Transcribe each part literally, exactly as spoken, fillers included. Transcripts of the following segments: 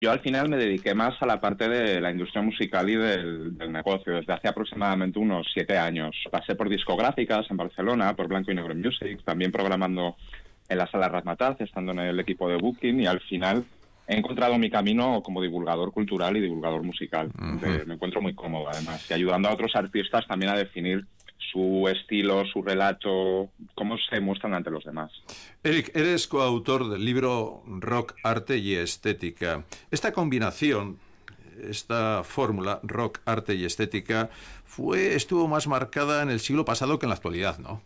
Yo al final me dediqué más a la parte de la industria musical y del, del negocio. Desde hace aproximadamente unos siete años. Pasé por discográficas en Barcelona, por Blanco y Negro Music, también programando en la sala Razzmatazz, estando en el equipo de Booking, y al final he encontrado mi camino como divulgador cultural y divulgador musical. Uh-huh. De, me encuentro muy cómodo, además, y ayudando a otros artistas también a definir su estilo, su relato, cómo se muestran ante los demás. Eric, eres coautor del libro Rock, Arte y Estética. Esta combinación, esta fórmula, rock, arte y estética, fue, estuvo más marcada en el siglo pasado que en la actualidad, ¿no?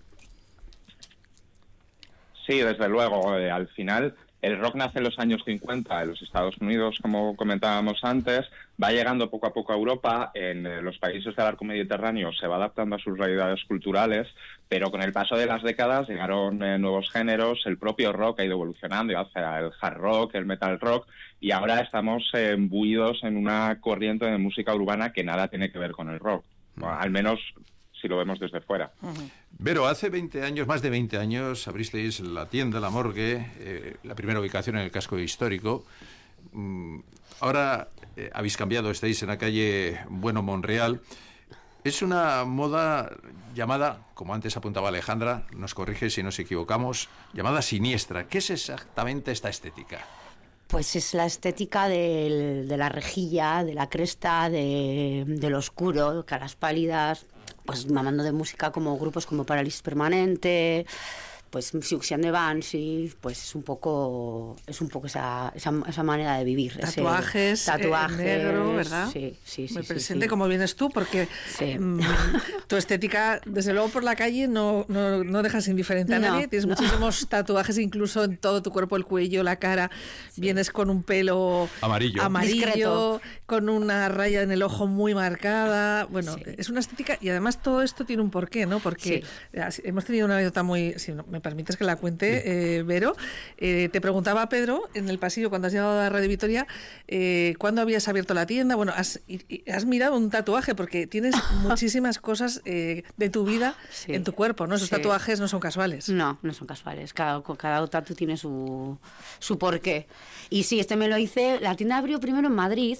Sí, desde luego. Eh, al final, el rock nace en los años cincuenta en los Estados Unidos, como comentábamos antes, va llegando poco a poco a Europa, en eh, los países del arco mediterráneo se va adaptando a sus realidades culturales, pero con el paso de las décadas llegaron eh, nuevos géneros, el propio rock ha ido evolucionando hacia el hard rock, el metal rock, y ahora estamos eh, imbuidos en una corriente de música urbana que nada tiene que ver con el rock, bueno, al menos si lo vemos desde fuera. Uh-huh. Vero, hace veinte años, más de veinte años, abristeis la tienda La Morgue, eh, la primera ubicación en el casco histórico. Mm, ahora eh, habéis cambiado, estáis en la calle Bueno Monreal. Es una moda llamada, como antes apuntaba Alejandra, nos corrige si nos equivocamos, llamada siniestra. ¿Qué es exactamente esta estética? Pues es la estética del, de la rejilla, de la cresta, de, del oscuro, caras pálidas, pues mamando de música como grupos como Parálisis Permanente, pues Siouxsie and the Banshees, pues es un poco es un poco esa, esa, esa manera de vivir. Tatuajes, ese, tatuajes eh, negro, ¿verdad? Sí, sí, sí. Muy sí, presente, sí. como vienes tú, porque sí. mmm, tu estética, desde luego por la calle, no, no, no dejas indiferente a no, nadie. Tienes no. muchísimos tatuajes, incluso en todo tu cuerpo, el cuello, la cara. Sí. Vienes con un pelo amarillo, amarillo discreto, con una raya en el ojo muy marcada. Bueno, sí. Es una estética, y además todo esto tiene un porqué, ¿no? Porque sí. hemos tenido una anécdota muy, si me permites que la cuente, Eh, Vero, eh, te preguntaba Pedro en el pasillo cuando has llegado a Radio Vitoria, eh, ¿cuándo habías abierto la tienda? Bueno, has, y, has mirado un tatuaje porque tienes muchísimas cosas eh, de tu vida sí. en tu cuerpo, ¿no? Esos sí. tatuajes no son casuales. No, no son casuales. Cada, cada tatu tiene su, su porqué. Y sí, este me lo hice. La tienda abrió primero en Madrid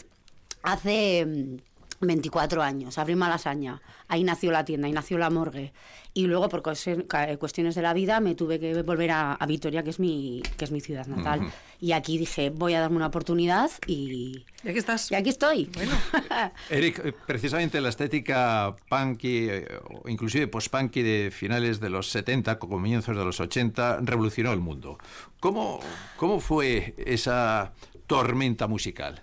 hace veinticuatro años, abrí Malasaña. Ahí nació la tienda, ahí nació La Morgue. Y luego, por cuestiones de la vida, me tuve que volver a, a Vitoria, que es mi que es mi ciudad natal. Uh-huh. Y aquí dije, voy a darme una oportunidad y... ¿Y aquí estás? Y aquí estoy. Bueno. Eric, precisamente la estética punky, o inclusive post-punky de finales de los setenta, comienzos de los ochenta, revolucionó el mundo. ¿Cómo, cómo fue esa tormenta musical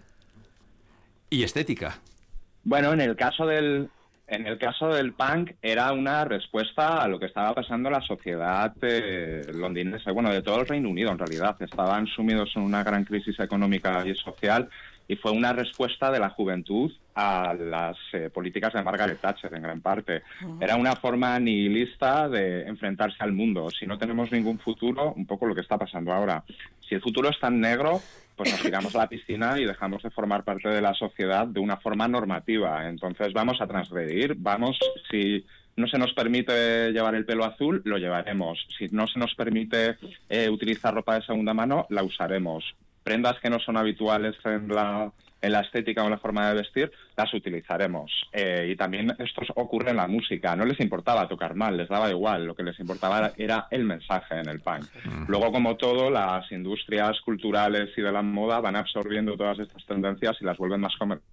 y estética? Bueno, en el caso del... En el caso del punk era una respuesta a lo que estaba pasando en la sociedad eh, londinense, bueno, de todo el Reino Unido en realidad. Estaban sumidos en una gran crisis económica y social y fue una respuesta de la juventud a las eh, políticas de Margaret Thatcher en gran parte. Uh-huh. Era una forma nihilista de enfrentarse al mundo. Si no tenemos ningún futuro, un poco lo que está pasando ahora. Si el futuro es tan negro, pues nos tiramos a la piscina y dejamos de formar parte de la sociedad de una forma normativa. Entonces vamos a transgredir, vamos, si no se nos permite llevar el pelo azul, lo llevaremos. Si no se nos permite eh, utilizar ropa de segunda mano, la usaremos. Prendas que no son habituales en la, en la estética o en la forma de vestir, las utilizaremos. Eh, y también esto ocurre en la música. No les importaba tocar mal, les daba igual. Lo que les importaba era el mensaje en el punk. Uh-huh. Luego, como todo, las industrias culturales y de la moda van absorbiendo todas estas tendencias y las vuelven más comerciales.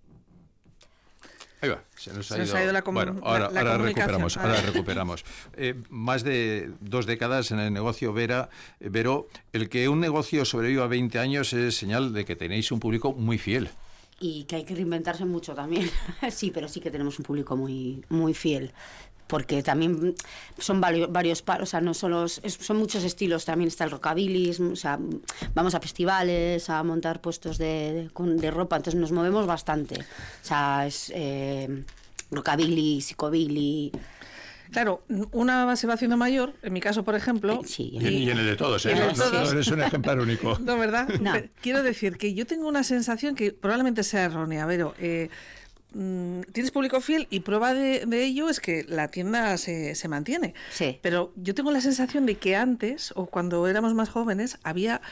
Ahí va, se nos ha, se ido... nos ha ido la, comun... bueno, ahora, la, la ahora recuperamos, ahora recuperamos. Eh, más de dos décadas en el negocio Vera, eh, Vero, el que un negocio sobreviva veinte años es señal de que tenéis un público muy fiel. Y que hay que reinventarse mucho también. Sí, pero sí que tenemos un público muy, muy fiel. Porque también son varios, varios palos, o sea, no solo es, son muchos estilos, también está el rockabilly, o sea, vamos a festivales, a montar puestos de, de, de ropa, entonces nos movemos bastante, o sea, es eh, rockabilly, psicobilly. Claro, una base va haciendo mayor, en mi caso, por ejemplo... Sí, y, y en el de todos, ¿eh? En el de todos. No eres un ejemplar único. No, ¿verdad? No. Quiero decir que yo tengo una sensación que probablemente sea errónea, pero... Eh, tienes público fiel y prueba de, de ello es que la tienda se, se mantiene. Sí. Pero yo tengo la sensación de que antes, o cuando éramos más jóvenes, había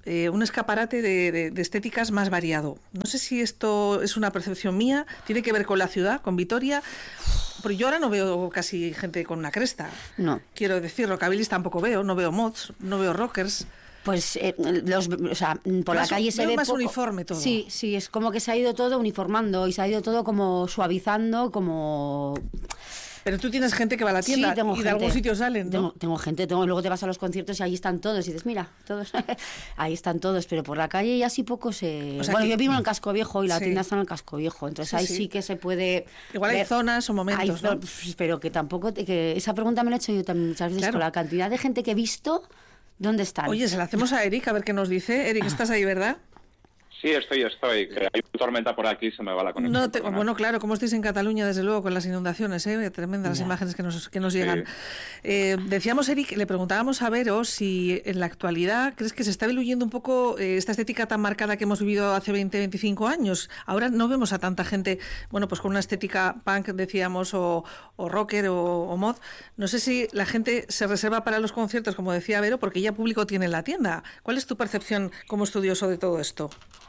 eh, un escaparate de, de, de estéticas más variado. No sé si esto es una percepción mía, tiene que ver con la ciudad, con Vitoria, pero yo ahora no veo casi gente con una cresta. No. Quiero decir, rockabilis tampoco veo, no veo mods, no veo rockers. Pues eh, los, o sea, por más, la calle se ve más poco. Uniforme todo. Sí, sí, es como que se ha ido todo uniformando y se ha ido todo como suavizando, como... Pero tú tienes gente que va a la tienda sí, tengo y gente. de algún sitio salen, ¿no? Tengo, tengo gente, tengo, luego te vas a los conciertos y ahí están todos y dices, mira, todos, ahí están todos, pero por la calle ya sí poco se... O sea, bueno, que... yo vivo en el Casco Viejo y la sí. tienda está en el Casco Viejo, entonces sí, ahí sí. sí que se puede... Igual hay ver. zonas o momentos, hay, ¿no? Pero que tampoco... Te, que esa pregunta me la he hecho yo también muchas veces, claro. con la cantidad de gente que he visto, ¿dónde están? Oye, se la hacemos a Eric, a ver qué nos dice. Eric, estás ahí, ¿verdad? Sí, estoy, estoy. Que hay tormenta por aquí, se me va la conexión. No te, bueno, claro, como estáis en Cataluña, desde luego, con las inundaciones, ¿eh? Tremendas las ya. imágenes que nos, que nos llegan. Sí. Eh, decíamos, Eric, le preguntábamos a Vero si en la actualidad crees que se está diluyendo un poco eh, esta estética tan marcada que hemos vivido hace veinte, veinticinco años. Ahora no vemos a tanta gente, bueno, pues con una estética punk, decíamos, o, o rocker o, o mod. No sé si la gente se reserva para los conciertos, como decía Vero, porque ya público tiene en la tienda. ¿Cuál es tu percepción como estudioso de todo esto?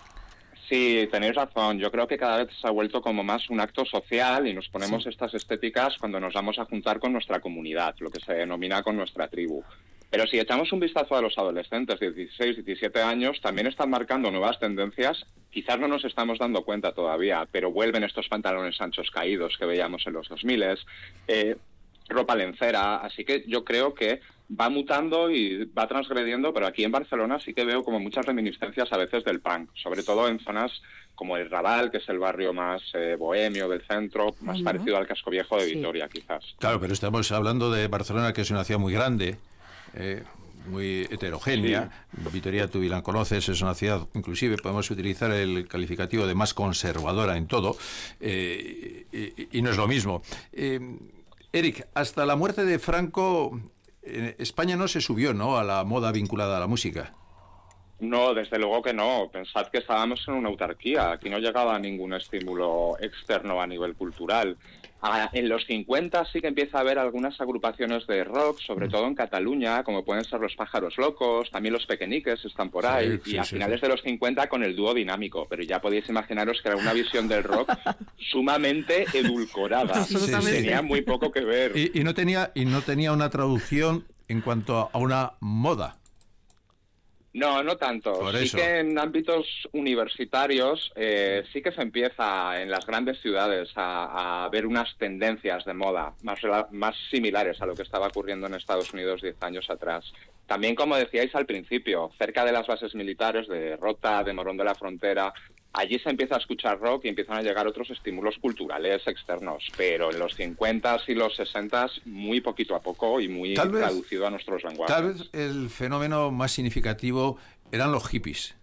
Sí, tenéis razón. Yo creo que cada vez se ha vuelto como más un acto social y nos ponemos sí. estas estéticas cuando nos vamos a juntar con nuestra comunidad, lo que se denomina con nuestra tribu. Pero si echamos un vistazo a los adolescentes de dieciséis, diecisiete años, también están marcando nuevas tendencias. Quizás no nos estamos dando cuenta todavía, pero vuelven estos pantalones anchos caídos que veíamos en los dos mil, eh, ropa lencera. Así que yo creo que va mutando y va transgrediendo, pero aquí en Barcelona sí que veo como muchas reminiscencias a veces del punk, sobre todo en zonas como el Raval, que es el barrio más eh, bohemio del centro, más uh-huh. parecido al Casco Viejo de Vitoria, sí. quizás. Claro, pero estamos hablando de Barcelona, que es una ciudad muy grande, eh, muy heterogénea. Sí. Vitoria, tú bien la conoces, es una ciudad, inclusive podemos utilizar el calificativo de más conservadora en todo, eh, y, y no es lo mismo. Eh, Eric, hasta la muerte de Franco, eh, España no se subió, ¿no?, a la moda vinculada a la música. No, desde luego que no. Pensad que estábamos en una autarquía. Aquí no llegaba ningún estímulo externo a nivel cultural. Ah, en los cincuenta sí que empieza a haber algunas agrupaciones de rock, sobre mm. todo en Cataluña, como pueden ser los Pájaros Locos, también los Pequeñiques están por ahí, sí, y sí, a sí, finales sí. de los cincuenta con el dúo Dinámico, pero ya podéis imaginaros que era una visión del rock sumamente edulcorada. Sí, sí, tenía sí. muy poco que ver. Y, y, no tenía, y no tenía una traducción en cuanto a una moda. No, no tanto. Por sí eso. que en ámbitos universitarios eh, sí que se empieza en las grandes ciudades a, a ver unas tendencias de moda más, más similares a lo que estaba ocurriendo en Estados Unidos diez años atrás. También, como decíais al principio, cerca de las bases militares de Rota, de Morón de la Frontera, allí se empieza a escuchar rock y empiezan a llegar otros estímulos culturales externos, pero en los cincuenta y los sesenta muy poquito a poco y muy tal traducido vez, a nuestros lenguajes. Tal vez el fenómeno más significativo eran los hippies.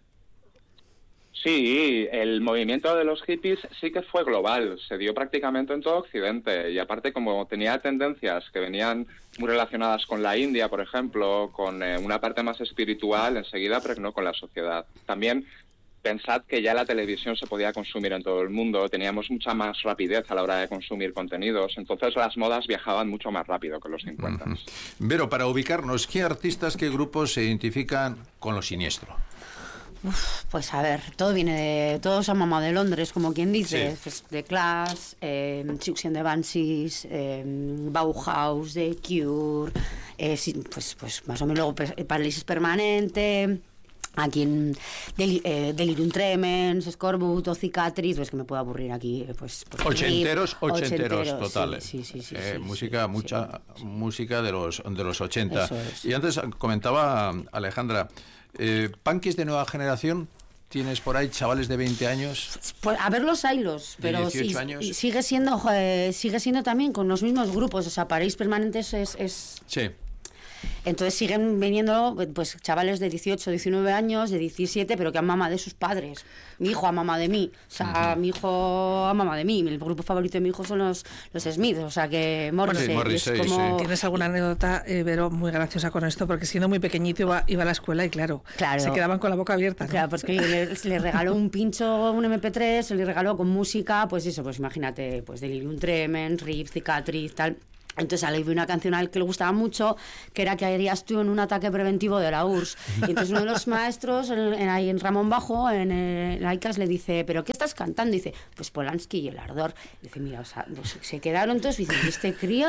Sí, el movimiento de los hippies sí que fue global, se dio prácticamente en todo Occidente y aparte como tenía tendencias que venían muy relacionadas con la India, por ejemplo, con eh, una parte más espiritual, enseguida pregnó con la sociedad. También pensad que ya la televisión se podía consumir en todo el mundo, teníamos mucha más rapidez a la hora de consumir contenidos, entonces las modas viajaban mucho más rápido que los cincuenta. Uh-huh. Vero, para ubicarnos, ¿qué artistas, qué grupos se identifican con lo siniestro? Uf, pues a ver, todo viene de... Todos han mamado de Londres, como quien dice. Sí. Pues The Clash, eh, Siouxsie and the Banshees, eh, Bauhaus, The Cure, eh, sí, pues, pues más o menos luego Parálisis Permanente... Aquí en Del, eh, Delirium Tremens, Scorbuto, Cicatriz, pues que me puedo aburrir aquí. Pues, pues ochenteros, ochenteros, ochenteros totales. Sí, sí, sí, sí, eh, sí, música, sí, mucha sí. música de los de los ochenta. Es. Y antes comentaba Alejandra, eh, punkis de nueva generación. ¿Tienes por ahí chavales de veinte años? Pues a ver los hilos, pero sí, años. Y sigue siendo eh, sigue siendo también con los mismos grupos, o sea, Parálisis Permanentes es, es... Sí. Entonces siguen viniendo pues chavales de dieciocho, diecinueve años, de diecisiete, pero que han mamado de sus padres. Mi hijo ha mamado de mí, o sea, uh-huh. mi hijo ha mamado de mí. El grupo favorito de mi hijo son los, los Smiths, o sea que Morrissey. Sí, Morrissey, es como... sí. ¿Tienes alguna anécdota, eh, Vero, muy graciosa con esto? Porque siendo muy pequeñito iba, iba a la escuela y claro, claro, se quedaban con la boca abierta, ¿no? Claro, porque le, le regaló un pincho, un eme pe tres, se le regaló con música, pues eso, pues imagínate, pues Delirium Tremens, Rip, Cicatriz, tal... Entonces le vi una canción a él que le gustaba mucho, que era que harías tú en un ataque preventivo de la U R S S. Y entonces uno de los maestros, en, en, ahí en Ramón Bajo, en, en la I C A S, le dice, ¿pero qué estás cantando? Y dice, pues Polanski y el ardor. Y dice, mira, o sea, pues, se quedaron todos y dicen, ¿este crío?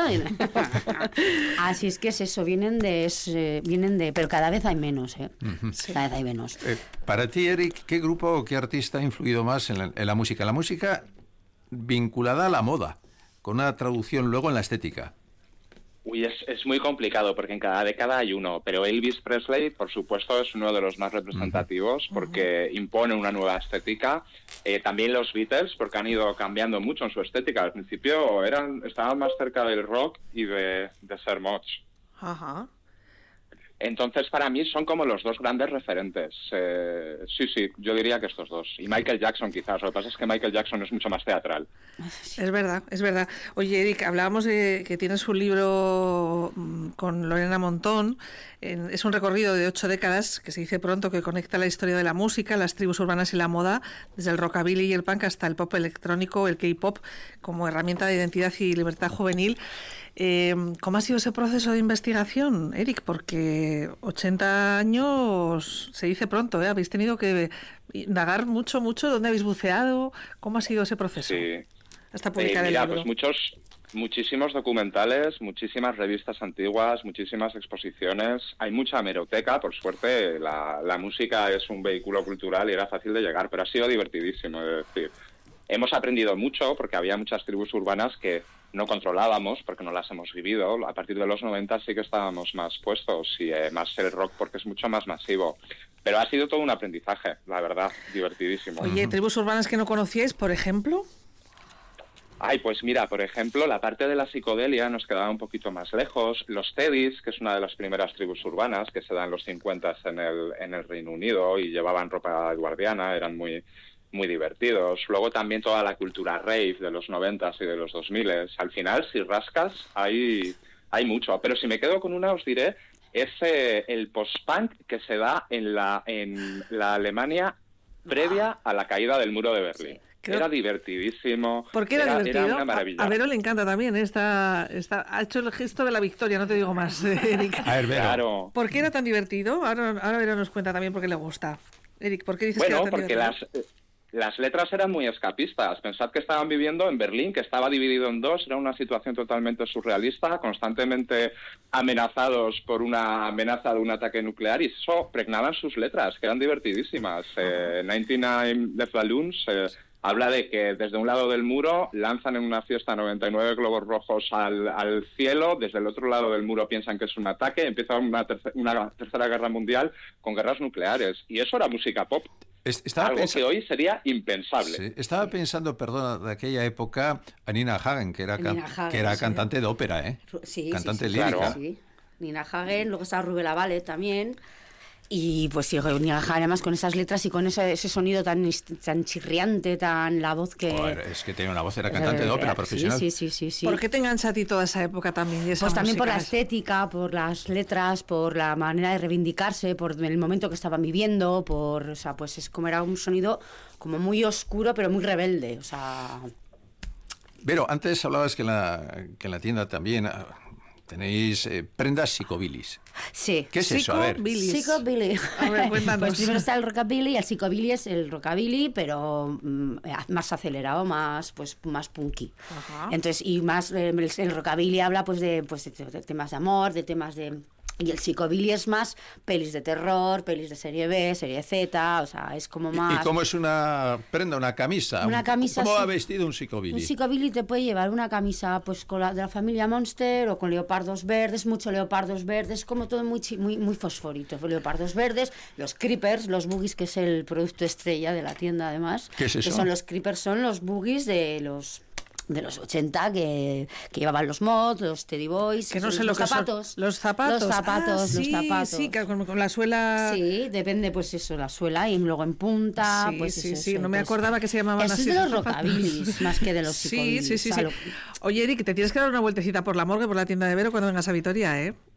Así es que es eso, vienen de, es, eh, vienen de, pero cada vez hay menos, ¿eh? Uh-huh. Cada vez hay menos. Eh, para ti, Eric, ¿qué grupo o qué artista ha influido más en la, en la música? La música vinculada a la moda, con una traducción luego en la estética. Uy, es, es muy complicado porque en cada década hay uno, pero Elvis Presley, por supuesto, es uno de los más representativos porque uh-huh. impone una nueva estética. Eh, también los Beatles, porque han ido cambiando mucho en su estética. Al principio eran estaban más cerca del rock y de, de ser mods. Ajá. Uh-huh. Entonces, para mí son como los dos grandes referentes. Eh, sí, sí, yo diría que estos dos. Y Michael Jackson quizás. Lo que pasa es que Michael Jackson es mucho más teatral. Es verdad, es verdad. Oye, Eric, hablábamos de que tienes un libro con Lorena Montón. En, es un recorrido de ocho décadas, que se dice pronto, que conecta la historia de la música, las tribus urbanas y la moda, desde el rockabilly y el punk hasta el pop electrónico, el K-pop, como herramienta de identidad y libertad juvenil. Eh, ¿Cómo ha sido ese proceso de investigación, Eric? Porque ochenta años se dice pronto, ¿eh? Habéis tenido que indagar mucho, mucho. ¿Dónde habéis buceado? ¿Cómo ha sido ese proceso? Sí. Hasta publicar eh, mira, el libro. Pues muchos, muchísimos documentales, muchísimas revistas antiguas, muchísimas exposiciones. Hay mucha hemeroteca, por suerte. La, la música es un vehículo cultural y era fácil de llegar, pero ha sido divertidísimo, es decir. Hemos aprendido mucho porque había muchas tribus urbanas que no controlábamos porque no las hemos vivido. A partir de los noventa sí que estábamos más puestos y eh, más el rock porque es mucho más masivo. Pero ha sido todo un aprendizaje, la verdad, divertidísimo. Oye, ¿tribus urbanas que no conocíais, por ejemplo? Ay, pues mira, por ejemplo, la parte de la psicodelia nos quedaba un poquito más lejos. Los Teddys, que es una de las primeras tribus urbanas que se dan en los cincuenta en el, en el Reino Unido y llevaban ropa edwardiana, eran muy... muy divertidos. Luego también toda la cultura rave de los noventas y de los dos miles. Al final, si rascas, hay, hay mucho. Pero si me quedo con una, os diré, es eh, el post-punk que se da en la, en la Alemania previa a la caída del muro de Berlín. Sí. Creo... Era divertidísimo. ¿Por qué era, era divertido? Era una maravilla. A Vero le encanta también. Está, está, ha hecho el gesto de la victoria, no te digo más, Eric. A ver, Vero. Claro. ¿Por qué era tan divertido? Ahora, ahora Vero nos cuenta también por qué le gusta. Eric, ¿por qué dices bueno, que era tan porque divertido? las... Las letras eran muy escapistas. Pensad que estaban viviendo en Berlín, que estaba dividido en dos. Era una situación totalmente surrealista, constantemente amenazados por una amenaza de un ataque nuclear, y eso pregnaban sus letras, que eran divertidísimas. Eh, noventa y nueve Death Balloons eh, habla de que desde un lado del muro lanzan en una fiesta noventa y nueve globos rojos al, al cielo, desde el otro lado del muro piensan que es un ataque, empieza una, terce- una tercera guerra mundial con guerras nucleares. Y eso era música pop. Estaba Algo pens- que hoy sería impensable. Sí, estaba pensando, perdona, de aquella época, a Nina Hagen, que era, can- Nina Hagen, que era sí. cantante de ópera, ¿eh? Sí, Cantante sí, sí, lírica. Claro. Sí. Nina Hagen, luego estaba Rubén Lavale también. Y pues sí, Nina Hagen, además con esas letras y con ese, ese sonido tan, tan chirriante, tan la voz que... Joder, es que tenía una voz, era cantante de ópera profesional. Sí, sí, sí, sí. ¿Por qué te engancha a ti toda esa época también? Y esa Pues también por la música? estética, por las letras, por la manera de reivindicarse, por el momento que estaban viviendo, por, o sea, pues es como era un sonido como muy oscuro pero muy rebelde, o sea... Pero antes hablabas que en la, que en la tienda también ah, tenéis eh, prendas psicobilis. Sí. ¿Qué es eso? A ver. Psicobilis. Psicobilly. A ver, cuéntanos. Pues primero está el rockabilly, y el psicobilly es el rockabilly, pero mm, más acelerado, más pues más punky. Ajá. Entonces, y más eh, el, el rockabilly habla pues de pues de, de temas de amor, de temas de... Y el psicobilly es más pelis de terror, pelis de serie B, serie Z, o sea, es como más... ¿Y cómo es una prenda, una camisa? Una camisa, ¿Cómo sí. va vestido un psicobilly? Un psicobilly te puede llevar una camisa pues con la de la familia Monster o con leopardos verdes, mucho leopardos verdes, como todo muy chi- muy muy fosforito, leopardos verdes, los creepers, los boogies, que es el producto estrella de la tienda además. ¿Qué es eso? Que son los creepers, son los boogies de los de los ochenta que, que llevaban los mods, los Teddy Boys, Que no sé los lo que son. zapatos. Los zapatos. Los zapatos, Ah, los sí, zapatos. Sí, que con, con la suela... Sí, depende pues eso, la suela y luego en punta, Sí, pues sí, es sí, eso, no me pues, acordaba que se llamaban eso así. es de los esos zapatos. rockabilis más que de los Sí, psicobillis. sí, sí, O sea, sí. lo- Oye, Eric, te tienes que dar una vueltecita por la morgue, por la tienda de Vero cuando vengas a Vitoria, ¿eh?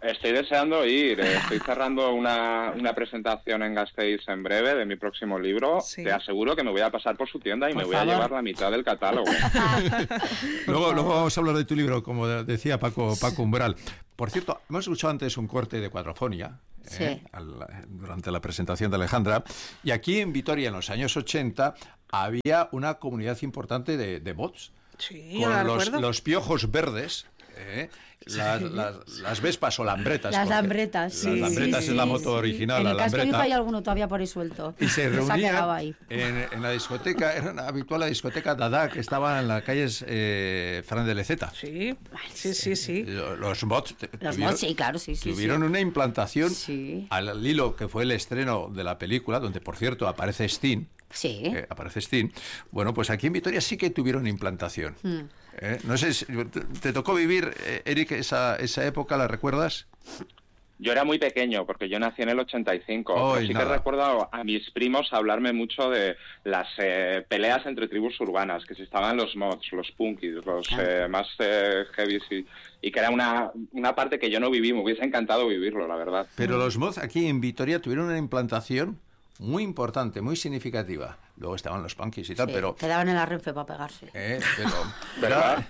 Estoy deseando ir. Estoy cerrando una, una presentación en Gasteiz en breve de mi próximo libro. Sí. Te aseguro que me voy a pasar por su tienda y por me voy favor. a llevar la mitad del catálogo. luego, luego vamos a hablar de tu libro, como decía Paco, Paco Umbral. Por cierto, hemos escuchado antes un corte de Cuatrofonia, sí. eh, al, durante la presentación de Alejandra, y aquí en Vitoria, en los años ochenta, había una comunidad importante de, de bots, sí, con los, los piojos verdes, eh, las, sí. las, las vespas o lambretas. Las lambretas, sí. Las lambretas sí, sí, es la moto sí. original, en la el casco lambreta. hay alguno todavía por ahí suelto. Y se reunían en, en la discoteca, era habitual la discoteca Dada, que estaba en la calle eh, Fran de Leceta. Sí, sí, sí, sí. Los bots Los bots, sí, claro, sí, sí. Tuvieron sí. una implantación sí. al hilo que fue el estreno de la película, donde, por cierto, aparece Sting. Sí. Eh, aparece Sting. Bueno, pues aquí en Vitoria sí que tuvieron implantación. Mm. Eh, no sé, si, ¿te, te tocó vivir, eh, Eric, esa, esa época? ¿La recuerdas? Yo era muy pequeño, porque yo nací en el ochenta y cinco. Oh, Así que recuerdo a mis primos hablarme mucho de las eh, peleas entre tribus urbanas, que si estaban los mods, los punkis, los eh, más eh, heavies, y, y que era una, una parte que yo no viví. Me hubiese encantado vivirlo, la verdad. Pero los mods aquí en Vitoria tuvieron una implantación muy importante, muy significativa. Luego estaban los punkies y tal, sí, pero... te daban en la Renfe para pegarse. Eh, pero... ¿Verdad?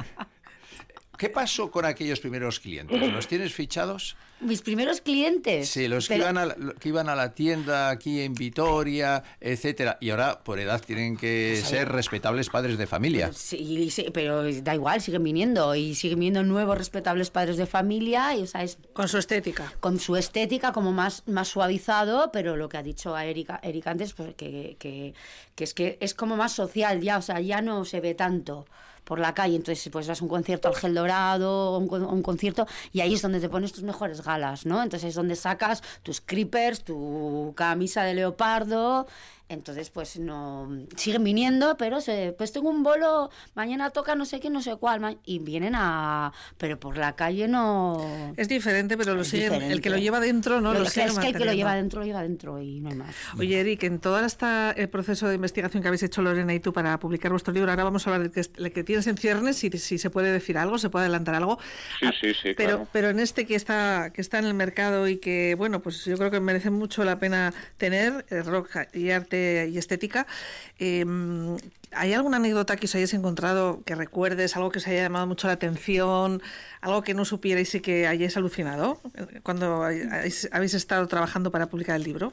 ¿Qué pasó con aquellos primeros clientes? ¿Los tienes fichados? ¿Mis primeros clientes? Sí, los pero... que, iban a la, que iban a la tienda aquí en Vitoria, etcétera. Y ahora, por edad, tienen que sí. ser respetables padres de familia. Sí, sí, pero da igual, siguen viniendo. Y siguen viniendo nuevos respetables padres de familia. Y, o sea, es, con su estética. Con su estética, como más, más suavizado, pero lo que ha dicho a Erika, Erika antes, pues que, que, que es que es como más social ya, o sea, ya no se ve tanto por la calle, entonces pues vas a un concierto al Gel Dorado, un, un concierto, y ahí es donde te pones tus mejores galas, ¿no? Entonces es donde sacas tus creepers, tu camisa de leopardo. Entonces, pues no siguen viniendo, pero se, pues tengo un bolo, mañana toca no sé qué, no sé cuál, y vienen a... Pero por la calle no... Es diferente, pero lo siguen, diferente. El que lo lleva dentro no lo, lo sigue Es que el que lo lleva dentro, lo lleva dentro y no hay más. Oye, Eric, en todo esta, el proceso de investigación que habéis hecho Lorena y tú para publicar vuestro libro, ahora vamos a hablar de que, de que tienes en ciernes, si, si se puede decir algo, se puede adelantar algo. Sí, sí, sí, pero, claro. Pero en este que está, que está en el mercado y que, bueno, pues yo creo que merece mucho la pena tener, eh, rock y arte y estética. Eh, ¿Hay alguna anécdota que os hayáis encontrado, que recuerdes, algo que os haya llamado mucho la atención, algo que no supierais y que hayáis alucinado cuando hayáis, habéis estado trabajando para publicar el libro?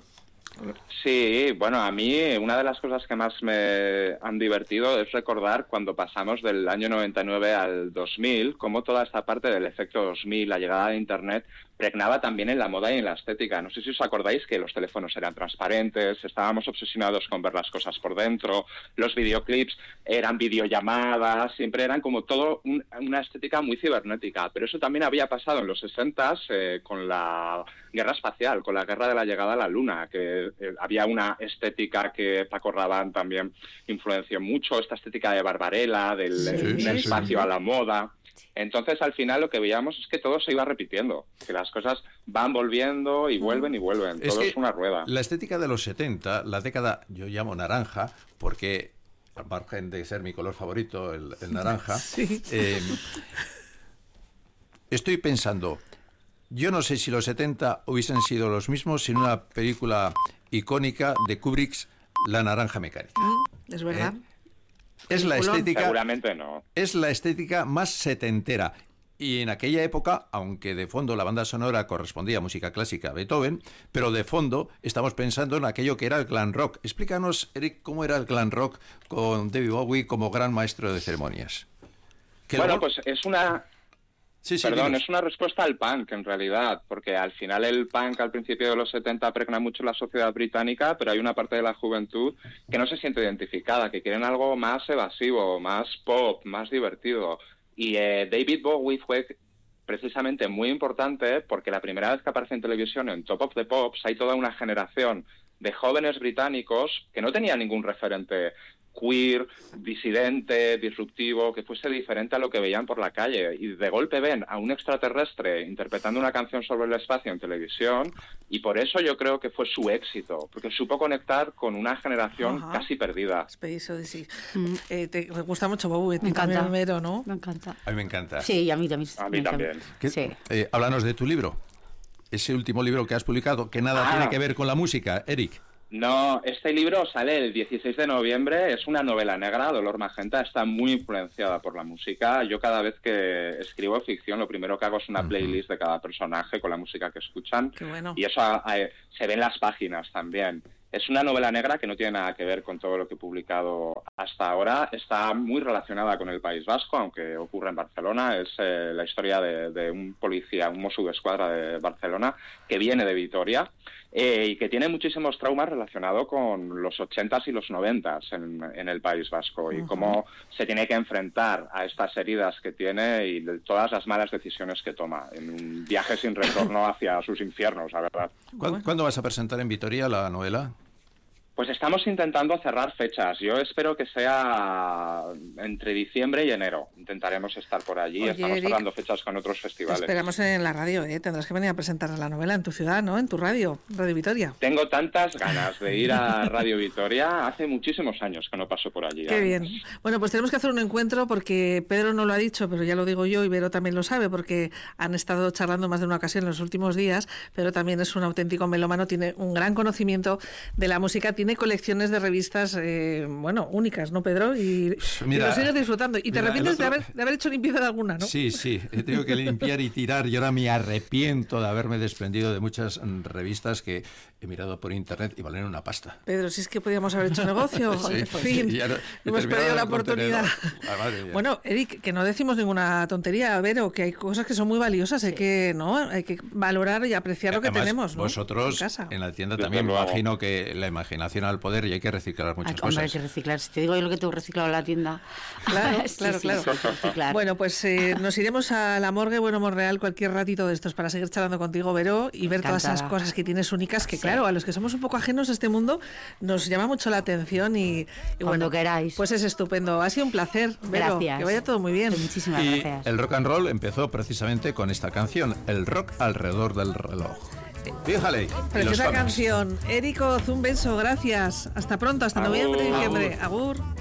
Sí, bueno, a mí una de las cosas que más me han divertido es recordar cuando pasamos del año noventa y nueve al dos mil, cómo toda esta parte del efecto dos mil, la llegada de Internet, pregnaba también en la moda y en la estética. No sé si os acordáis que los teléfonos eran transparentes, estábamos obsesionados con ver las cosas por dentro, los videoclips eran videollamadas, siempre eran como todo un, una estética muy cibernética. Pero eso también había pasado en los sesentas eh, con la guerra espacial, con la guerra de la llegada a la Luna, que eh, había una estética que Paco Rabanne también influenció mucho, esta estética de Barbarella, del, sí, del sí, espacio sí. a la moda. Entonces, al final, lo que veíamos es que todo se iba repitiendo, que las cosas van volviendo y vuelven y vuelven. Es todo es una rueda. La estética de los setenta, la década, yo llamo naranja, porque, al margen de ser mi color favorito, el, el naranja, sí. eh, estoy pensando, yo no sé si los setenta hubiesen sido los mismos sin una película icónica de Kubrick, La naranja mecánica. Mm, es verdad. ¿Eh? Es la estética, seguramente no. Es la estética más setentera. Y en aquella época, aunque de fondo la banda sonora correspondía a música clásica, Beethoven, pero de fondo estamos pensando en aquello que era el glam rock. Explícanos, Eric, cómo era el glam rock con David Bowie como gran maestro de ceremonias. Bueno, luego... pues es una... Sí, sí, Perdón, dinos. es una respuesta al punk, en realidad, porque al final el punk al principio de los setenta pregna mucho la sociedad británica, pero hay una parte de la juventud que no se siente identificada, que quieren algo más evasivo, más pop, más divertido. Y eh, David Bowie fue precisamente muy importante porque la primera vez que aparece en televisión en Top of the Pops hay toda una generación de jóvenes británicos que no tenían ningún referente queer, disidente, disruptivo, que fuese diferente a lo que veían por la calle. Y de golpe ven a un extraterrestre interpretando una canción sobre el espacio en televisión, y por eso yo creo que fue su éxito, porque supo conectar con una generación Ajá. casi perdida. Space Odyssey. Mm. Eh, te gusta mucho, Bobu, me encanta. Mero, ¿no? Me encanta. A mí me encanta. Sí, a mí también. A mí también. Sí. Eh, háblanos de tu libro, ese último libro que has publicado, que nada ah. tiene que ver con la música, Eric. No, este libro sale el dieciséis de noviembre, es una novela negra, Dolor Magenta, está muy influenciada por la música. Yo cada vez que escribo ficción, lo primero que hago es una uh-huh. playlist de cada personaje con la música que escuchan. Qué bueno. Y eso a, a, se ve en las páginas también. Es una novela negra que no tiene nada que ver con todo lo que he publicado hasta ahora. Está muy relacionada con el País Vasco, aunque ocurre en Barcelona. Es eh, la historia de, de un policía, un Mossos d'Esquadra de Barcelona, que viene de Vitoria eh, y que tiene muchísimos traumas relacionados con los ochentas y los noventas en, en el País Vasco, y uh-huh. cómo se tiene que enfrentar a estas heridas que tiene y de todas las malas decisiones que toma en un viaje sin retorno hacia sus infiernos, la verdad. ¿Cuándo, ¿Cuándo vas a presentar en Vitoria la novela? Pues estamos intentando cerrar fechas. Yo espero que sea entre diciembre y enero. Intentaremos estar por allí. Oye, estamos Eric, cerrando fechas con otros festivales. Te esperamos en la radio, ¿eh? Tendrás que venir a presentar la novela en tu ciudad, ¿no? En tu radio, Radio Vitoria. Tengo tantas ganas de ir a Radio Vitoria. Hace muchísimos años que no paso por allí. Qué además. Bien. Bueno, pues tenemos que hacer un encuentro porque Pedro no lo ha dicho, pero ya lo digo yo y Vero también lo sabe porque han estado charlando más de una ocasión en los últimos días. Pedro también es un auténtico melómano, tiene un gran conocimiento de la música, tiene colecciones de revistas, eh, bueno, únicas, ¿no, Pedro? Y, mira, y lo sigues disfrutando. Y te mira, arrepientes otro... de, haber, de haber hecho limpieza de alguna, ¿no? Sí, sí, tengo que limpiar y tirar. Y ahora me arrepiento de haberme desprendido de muchas revistas que he mirado por internet y valen una pasta. Pedro, si es que podíamos haber hecho negocio. Sí, en fin, sí, hemos perdido la oportunidad. Ah, bueno, Eric, que no decimos ninguna tontería, Vero, que hay cosas que son muy valiosas, sí. hay que no hay que valorar y apreciar lo que Además, tenemos, ¿no? Vosotros en, en la tienda también me imagino que la imaginación al poder y hay que reciclar muchas Ay, cosas. Hombre, hay que reciclar. Si te digo yo lo que tengo reciclado en la tienda. Claro, sí, claro, sí, claro. Bueno, pues eh, nos iremos a la morgue Bueno Monreal cualquier ratito de estos para seguir charlando contigo, Vero, y ver Encantada. Todas esas cosas que tienes únicas que, sí. claro, a los que somos un poco ajenos a este mundo nos llama mucho la atención y, y cuando bueno, queráis. Pues es estupendo. Ha sido un placer, Vero. Gracias. Que vaya todo muy bien. Muchísimas y gracias. El rock and roll empezó precisamente con esta canción, El rock alrededor del reloj. Fíjale. Preciosa canción. Érico, un beso, gracias. Hasta pronto, hasta Agur. noviembre y diciembre. Agur. Agur.